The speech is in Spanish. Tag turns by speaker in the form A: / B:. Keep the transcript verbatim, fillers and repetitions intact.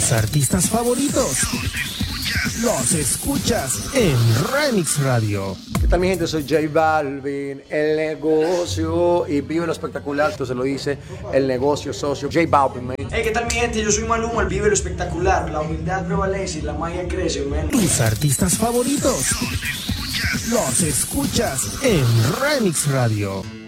A: Tus artistas favoritos los escuchas en Remix Radio.
B: ¿Qué tal, mi gente? Soy J Balvin, el negocio, y vive lo espectacular, esto se lo dice el negocio socio, J Balvin, man.
C: Hey, ¿qué tal, mi gente? Yo soy Maluma, el vive lo espectacular, la humildad prevalece y la magia crece, man.
A: Tus artistas favoritos los escuchas en Remix Radio.